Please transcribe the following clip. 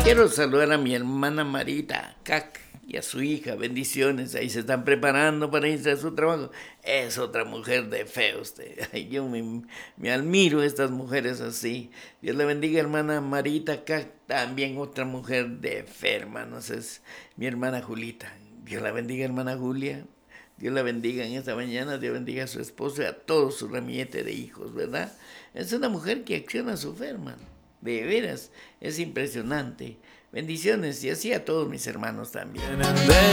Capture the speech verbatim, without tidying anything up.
quiero saludar a mi hermana Marita Cac y a su hija, bendiciones, ahí se están preparando para irse a su trabajo. Es otra mujer de fe usted. Ay, yo me, me admiro a estas mujeres así. Dios la bendiga, hermana Marita Cac, también otra mujer de fe, hermanos, es mi hermana Julita. Dios la bendiga, hermana Julia. Dios la bendiga en esta mañana, Dios bendiga a su esposo y a todo su ramillete de hijos, ¿verdad? Es una mujer que acciona su fe, hermano. De veras, es impresionante. Bendiciones y así a todos mis hermanos también.